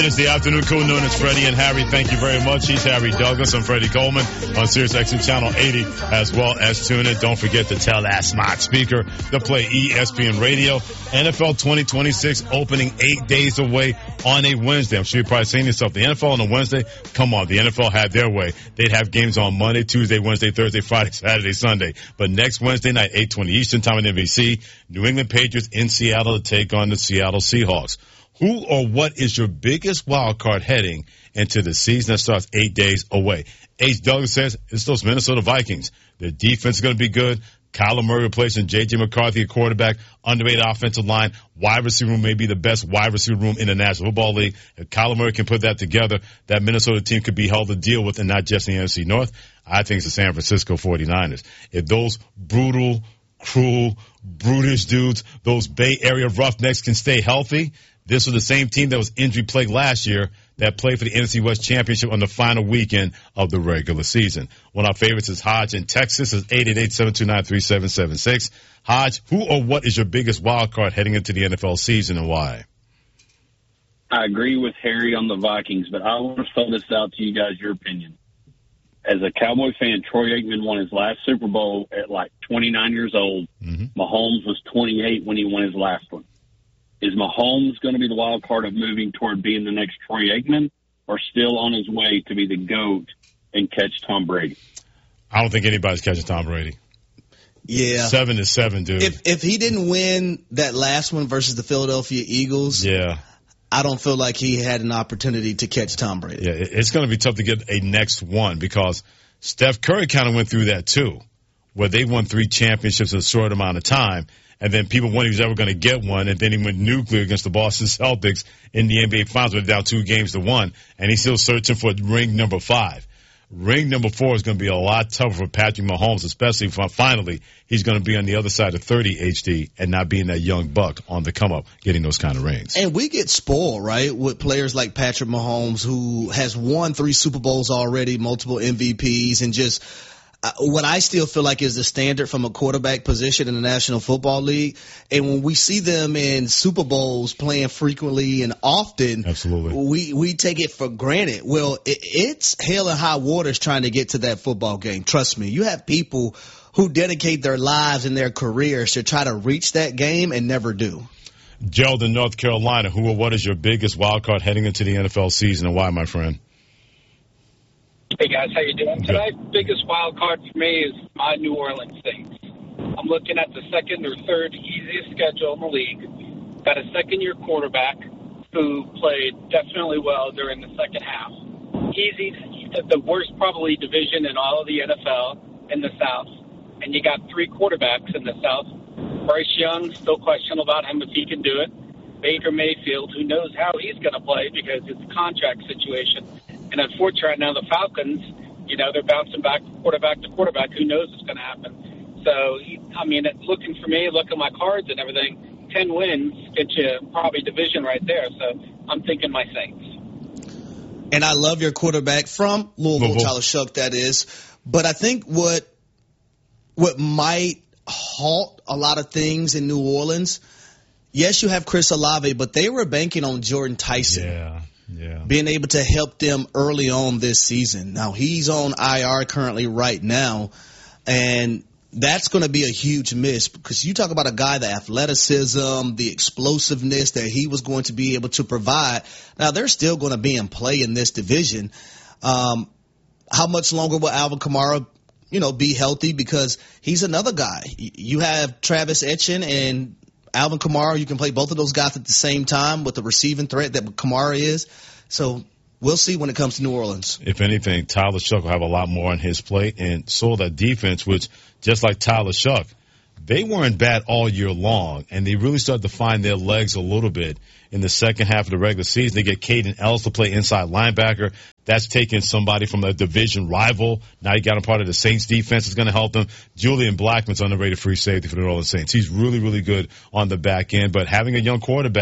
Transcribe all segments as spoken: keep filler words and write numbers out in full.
It's the afternoon crew known as Freddie and Harry. Thank you very much. He's Harry Douglas. I'm Freddie Coleman on Sirius X M Channel eighty, as well as tune in. Don't forget to tell that smart speaker to play E S P N Radio. N F L twenty twenty-six opening eight days away on a Wednesday. I'm sure you're probably saying yourself, the N F L on a Wednesday? Come on, the N F L had their way. They'd have games on Monday, Tuesday, Wednesday, Thursday, Friday, Saturday, Sunday. But next Wednesday night, eight twenty Eastern Time on N B C, New England Patriots in Seattle to take on the Seattle Seahawks. Who or what is your biggest wild card heading into the season that starts eight days away? H. Douglas says it's those Minnesota Vikings. Their defense is going to be good. Kyler Murray replacing J J. McCarthy, a quarterback, underrated offensive line. Wide receiver room may be the best wide receiver room in the National Football League. If Kyler Murray can put that together, that Minnesota team could be held to deal with, and not just in the N F C North. I think it's the San Francisco forty-niners. If those brutal, cruel, brutish dudes, those Bay Area roughnecks can stay healthy, this was the same team that was injury-plagued last year that played for the N F C West Championship on the final weekend of the regular season. One of our favorites is Hodge in Texas. It's eight eight eight, seven two nine, three seven seven six. Hodge, who or what is your biggest wild card heading into the N F L season, and why? I agree with Harry on the Vikings, but I want to throw this out to you guys, your opinion. As a Cowboy fan, Troy Aikman won his last Super Bowl at like twenty-nine years old. Mm-hmm. Mahomes was twenty-eight when he won his last one. Is Mahomes going to be the wild card of moving toward being the next Troy Aikman, or still on his way to be the GOAT and catch Tom Brady? I don't think anybody's catching Tom Brady. Yeah. Seven to seven, dude. If if he didn't win that last one versus the Philadelphia Eagles, yeah, I don't feel like he had an opportunity to catch Tom Brady. Yeah, it's going to be tough to get a next one because Steph Curry kind of went through that too, where they won three championships in a short amount of time. And then people wondered he was ever going to get one, and then he went nuclear against the Boston Celtics in the N B A Finals, went down two games to one, and he's still searching for ring number five. Ring number four is going to be a lot tougher for Patrick Mahomes, especially if finally he's going to be on the other side of thirty H D and not being that young buck on the come-up, getting those kind of rings. And we get spoiled, right, with players like Patrick Mahomes, who has won three Super Bowls already, multiple M V Ps, and just – Uh, what I still feel like is the standard from a quarterback position in the National Football League. And when we see them in Super Bowls playing frequently and often, absolutely, we, we take it for granted. Well, it, it's hell and high waters trying to get to that football game. Trust me. You have people who dedicate their lives and their careers to try to reach that game and never do. Gerald in North Carolina, who or what is your biggest wild card heading into the N F L season, and why, my friend? Hey, guys, how you doing? Tonight's biggest wild card for me is my New Orleans Saints. I'm looking at the second or third easiest schedule in the league. Got a second-year quarterback who played definitely well during the second half. Easy, the worst probably division in all of the N F L in the South. And you got three quarterbacks in the South. Bryce Young, still questionable about him if he can do it. Baker Mayfield, who knows how he's going to play because it's a contract situation. And unfortunately, right now, the Falcons, you know, they're bouncing back quarterback to quarterback. Who knows what's going to happen? So, I mean, looking for me, look at my cards and everything, ten wins get you probably division right there. So I'm thinking my Saints. And I love your quarterback from Louisville, Louisville. Tyler Shough, that is. But I think what what might halt a lot of things in New Orleans, yes, you have Chris Olave, but they were banking on Jordan Tyson. Yeah. Yeah. Being able to help them early on this season. Now, he's on I R currently right now, and that's going to be a huge miss because you talk about a guy, the athleticism, the explosiveness that he was going to be able to provide. Now, they're still going to be in play in this division. Um, how much longer will Alvin Kamara, you know, be healthy? Because he's another guy. You have Travis Etienne and Alvin Kamara. You can play both of those guys at the same time with the receiving threat that Kamara is. So we'll see when it comes to New Orleans. If anything, Tyler Shough will have a lot more on his plate, and so that defense, which just like Tyler Shough, they weren't bad all year long, and they really started to find their legs a little bit in the second half of the regular season. They get Caden Ellis to play inside linebacker. That's taking somebody from a division rival. Now you got him part of the Saints defense is going to help them. Julian Blackmon's underrated free safety for the New Orleans Saints. He's really, really good on the back end, but having a young quarterback,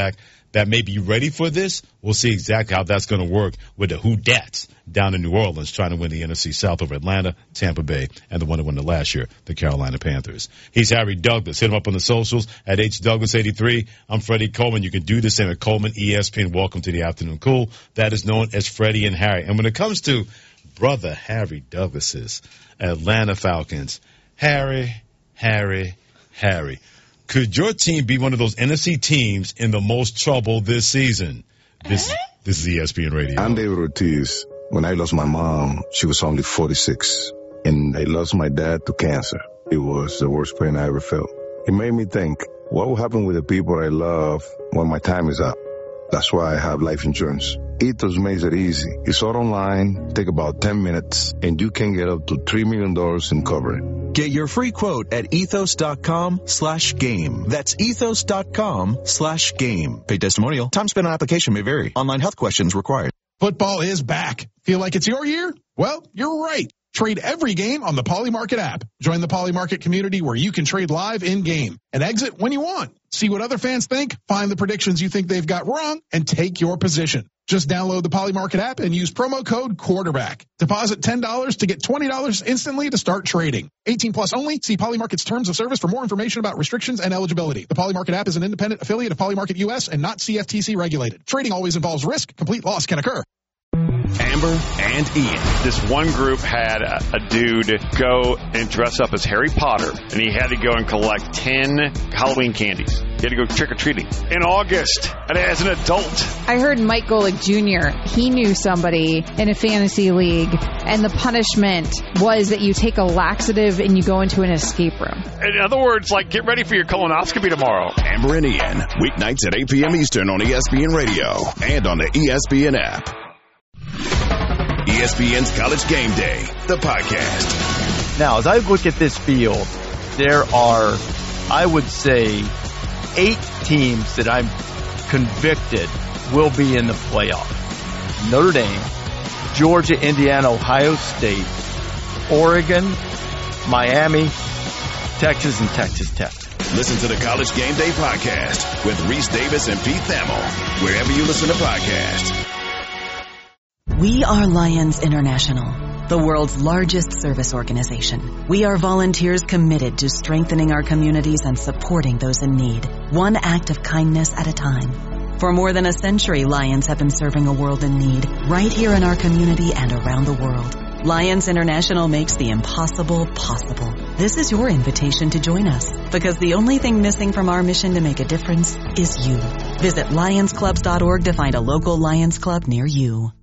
that may be ready for this. We'll see exactly how that's going to work with the Who-Dats down in New Orleans trying to win the N F C South over Atlanta, Tampa Bay, and the one that won it last year, the Carolina Panthers. He's Harry Douglas. Hit him up on the socials at H Douglas eighty-three. I'm Freddie Coleman. You can do the same at Coleman E S P N. Welcome to the Afternoon Cool. That is known as Freddie and Harry. And when it comes to brother Harry Douglas's Atlanta Falcons, Harry, Harry, Harry. Could your team be one of those N F C teams in the most trouble this season? This, this is E S P N Radio. I'm David Ortiz. When I lost my mom, she was only forty-six. And I lost my dad to cancer. It was the worst pain I ever felt. It made me think, what will happen with the people I love when my time is up? That's why I have life insurance. Ethos makes it easy. It's all online, take about ten minutes, and you can get up to three million dollars in coverage. Get your free quote at ethos.com slash game. That's ethos.com slash game. Paid testimonial. Time spent on application may vary. Online health questions required. Football is back. Feel like it's your year? Well, you're right. Trade every game on the Polymarket app. Join the Polymarket community where you can trade live in-game and exit when you want. See what other fans think, find the predictions you think they've got wrong, and take your position. Just download the Polymarket app and use promo code quarterback. Deposit ten dollars to get twenty dollars instantly to start trading. eighteen plus only. See Polymarket's terms of service for more information about restrictions and eligibility. The Polymarket app is an independent affiliate of Polymarket U S and not C F T C regulated. Trading always involves risk. Complete loss can occur. Amber and Ian. This one group had a, a dude go and dress up as Harry Potter, and he had to go and collect ten Halloween candies. He had to go trick-or-treating in August, and as an adult. I heard Mike Golick Junior, he knew somebody in a fantasy league, and the punishment was that you take a laxative and you go into an escape room. In other words, like, get ready for your colonoscopy tomorrow. Amber and Ian, weeknights at eight p.m. Eastern on E S P N Radio and on the E S P N app. E S P N's College Game Day, the podcast. Now, as I look at this field, there are, I would say, eight teams that I'm convicted will be in the playoff. Notre Dame, Georgia, Indiana, Ohio State, Oregon, Miami, Texas, and Texas Tech. Listen to the College Game Day podcast with Reese Davis and Pete Thamel, wherever you listen to podcasts. We are Lions International, the world's largest service organization. We are volunteers committed to strengthening our communities and supporting those in need, one act of kindness at a time. For more than a century, Lions have been serving a world in need, right here in our community and around the world. Lions International makes the impossible possible. This is your invitation to join us, because the only thing missing from our mission to make a difference is you. Visit lions clubs dot org to find a local Lions Club near you.